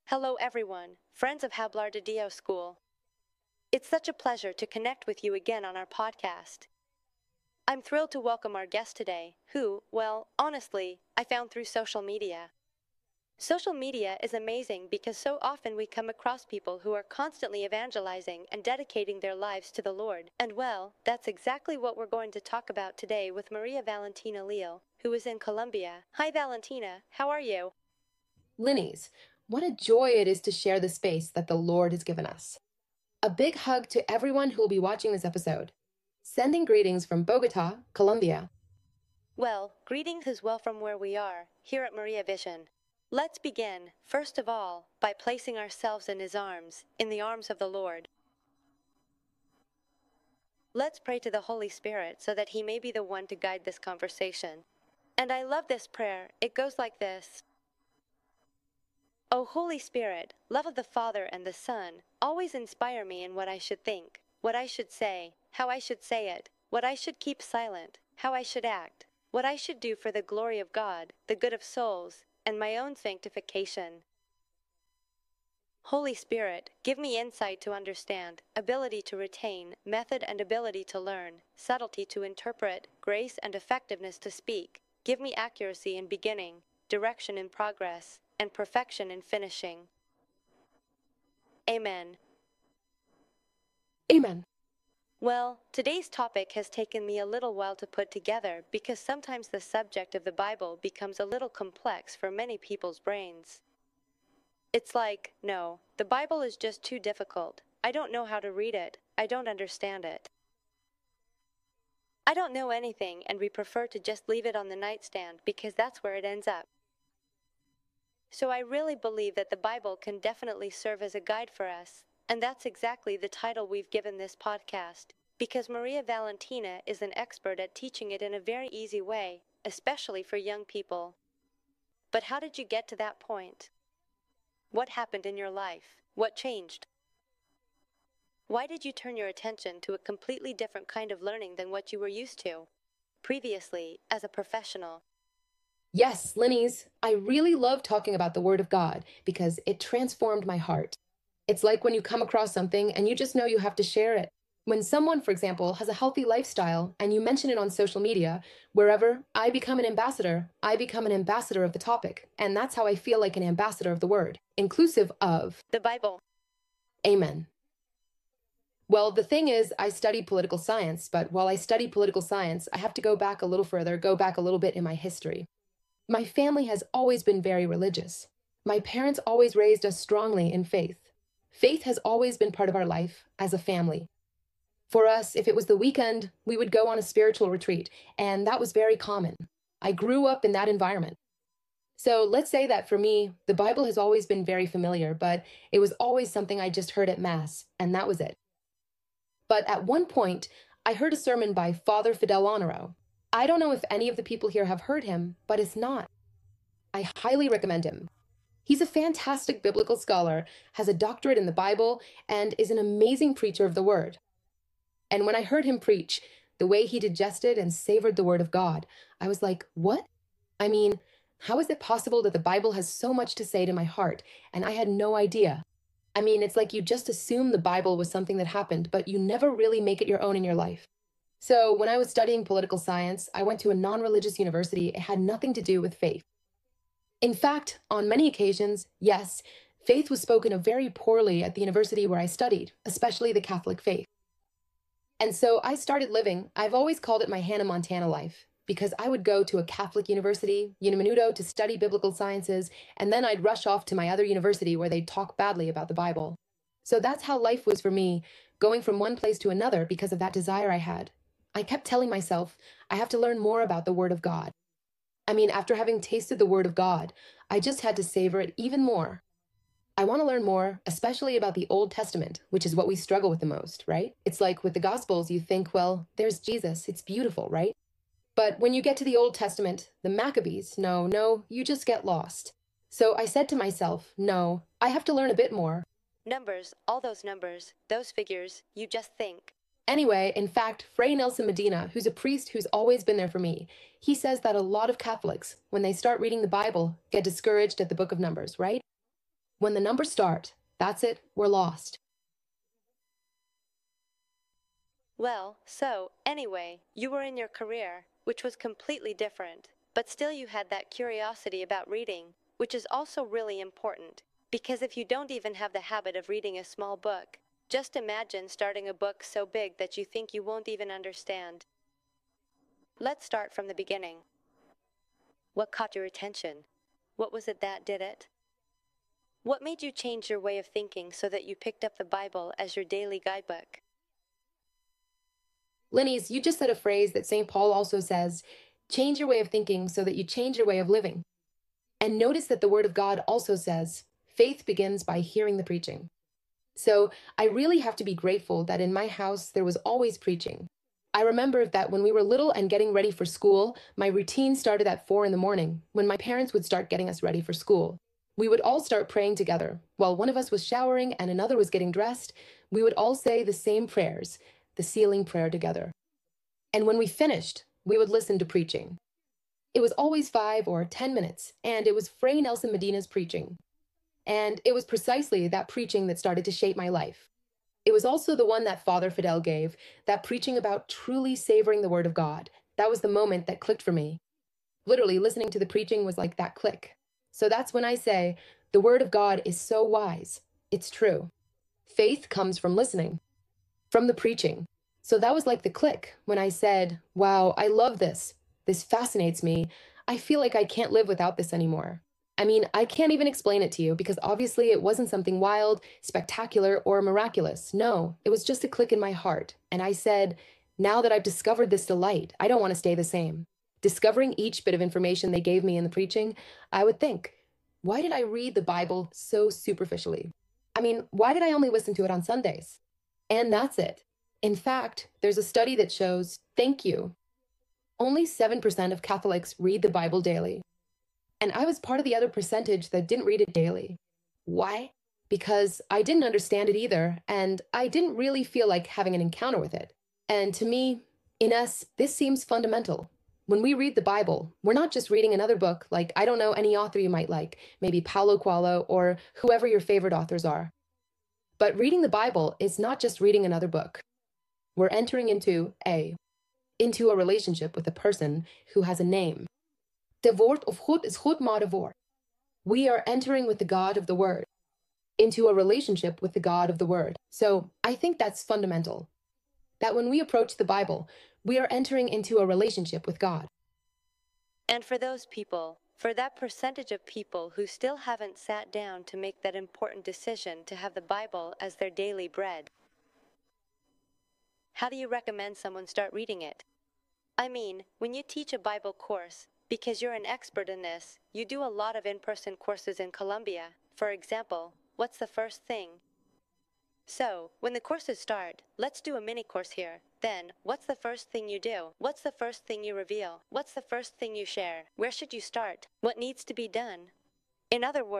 Hello everyone, friends of Hablar de Dio School. It's such a pleasure to connect with you again on our podcast. I'm thrilled to welcome our guest today, who, well, honestly, I found through social media. Social media is amazing because so often we come across people who are constantly evangelizing and dedicating their lives to the Lord. And well, that's exactly what we're going to talk about today with Maria Valentina Leal, who is in Colombia. Hi Valentina, how are you? Linnies, what a joy it is to share the space that the Lord has given us. A big hug to everyone who will be watching this episode. Sending greetings from Bogota, Colombia. Well, greetings as well from where we are, here at Maria Vision. Let's begin, first of all, by placing ourselves in His arms, in the arms of the Lord. Let's pray to the Holy Spirit so that He may be the one to guide this conversation. And I love this prayer. It goes like this. O Holy Spirit, love of the Father and the Son, always inspire me in what I should think, what I should say, how I should say it, what I should keep silent, how I should act, what I should do for the glory of God, the good of souls, and my own sanctification. Holy Spirit, give me insight to understand, ability to retain, method and ability to learn, subtlety to interpret, grace and effectiveness to speak. Give me accuracy in beginning, direction in progress, and perfection in finishing. Amen. Amen. Well, today's topic has taken me a little while to put together because sometimes the subject of the Bible becomes a little complex for many people's brains. It's like, no, the Bible is just too difficult. I don't know how to read it. I don't understand it. I don't know anything, and we prefer to just leave it on the nightstand because that's where it ends up. So I really believe that the Bible can definitely serve as a guide for us, and that's exactly the title we've given this podcast, because Maria Valentina is an expert at teaching it in a very easy way, especially for young people. But how did you get to that point? What happened in your life? What changed? Why did you turn your attention to a completely different kind of learning than what you were used to previously as a professional? Yes, Linnies, I really love talking about the Word of God because it transformed my heart. It's like when you come across something and you just know you have to share it. When someone, for example, has a healthy lifestyle and you mention it on social media, wherever I become an ambassador, I become an ambassador of the topic. And that's how I feel like an ambassador of the Word, inclusive of The Bible. Amen. Well, the thing is, I studied political science, but while I study political science, I have to go back a little further, go back a little bit in my history. My family has always been very religious. My parents always raised us strongly in faith. Faith has always been part of our life as a family. For us, if it was the weekend, we would go on a spiritual retreat, and that was very common. I grew up in that environment. So let's say that for me, the Bible has always been very familiar, but it was always something I just heard at Mass, and that was it. But at one point, I heard a sermon by Father Fidel Honoro. I don't know if any of the people here have heard him, but it's not. I highly recommend him. He's a fantastic biblical scholar, has a doctorate in the Bible, and is an amazing preacher of the Word. And when I heard him preach, the way he digested and savored the Word of God, I was like, what? I mean, how is it possible that the Bible has so much to say to my heart, and I had no idea? I mean, it's like you just assume the Bible was something that happened, but you never really make it your own in your life. So when I was studying political science, I went to a non-religious university. It had nothing to do with faith. In fact, on many occasions, yes, faith was spoken of very poorly at the university where I studied, especially the Catholic faith. And so I started living, I've always called it my Hannah Montana life, because I would go to a Catholic university, Unimenuto, to study biblical sciences, and then I'd rush off to my other university where they'd talk badly about the Bible. So that's how life was for me, going from one place to another because of that desire I had. I kept telling myself, I have to learn more about the Word of God. I mean, after having tasted the Word of God, I just had to savor it even more. I want to learn more, especially about the Old Testament, which is what we struggle with the most, right? It's like with the Gospels, you think, well, there's Jesus, it's beautiful, right? But when you get to the Old Testament, the Maccabees, no, you just get lost. So I said to myself, no, I have to learn a bit more. Numbers, all those numbers, those figures, you just think. Anyway, in fact, Fray Nelson Medina, who's a priest who's always been there for me, he says that a lot of Catholics, when they start reading the Bible, get discouraged at the book of Numbers, right? When the numbers start, that's it, we're lost. Well, so, anyway, you were in your career, which was completely different, but still you had that curiosity about reading, which is also really important, because if you don't even have the habit of reading a small book, just imagine starting a book so big that you think you won't even understand. Let's start from the beginning. What caught your attention? What was it that did it? What made you change your way of thinking so that you picked up the Bible as your daily guidebook? Linnies, you just said a phrase that St. Paul also says, change your way of thinking so that you change your way of living. And notice that the Word of God also says, faith begins by hearing the preaching. So I really have to be grateful that in my house there was always preaching. I remember that when we were little and getting ready for school, my routine started at 4 in the morning when my parents would start getting us ready for school. We would all start praying together. While one of us was showering and another was getting dressed, we would all say the same prayers, the sealing prayer together. And when we finished, we would listen to preaching. It was always 5 or 10 minutes, and it was Fray Nelson Medina's preaching. And it was precisely that preaching that started to shape my life. It was also the one that Father Fidel gave, that preaching about truly savoring the Word of God. That was the moment that clicked for me. Literally, listening to the preaching was like that click. So that's when I say, the Word of God is so wise. It's true. Faith comes from listening, from the preaching. So that was like the click when I said, wow, I love this. This fascinates me. I feel like I can't live without this anymore. I mean, I can't even explain it to you because obviously it wasn't something wild, spectacular, or miraculous. No, it was just a click in my heart. And I said, now that I've discovered this delight, I don't want to stay the same. Discovering each bit of information they gave me in the preaching, I would think, why did I read the Bible so superficially? I mean, why did I only listen to it on Sundays? And that's it. In fact, there's a study that shows, thank you, only 7% of Catholics read the Bible daily. And I was part of the other percentage that didn't read it daily. Why? Because I didn't understand it either, and I didn't really feel like having an encounter with it. And to me, in us, this seems fundamental. When we read the Bible, we're not just reading another book like, I don't know, any author you might like, maybe Paulo Coelho or whoever your favorite authors are. But reading the Bible is not just reading another book. We're entering into a relationship with a person who has a name. De woord of God is God maar de woord. We are entering with the God of the Word into a relationship with the God of the Word. So I think that's fundamental. That when we approach the Bible, we are entering into a relationship with God. And for those people, for that percentage of people who still haven't sat down to make that important decision to have the Bible as their daily bread, how do you recommend someone start reading it? I mean, when you teach a Bible course, because you're an expert in this, you do a lot of in-person courses in Colombia. For example, what's the first thing? So, when the courses start, let's do a mini course here. Then, what's the first thing you do? What's the first thing you reveal? What's the first thing you share? Where should you start? What needs to be done? In other words,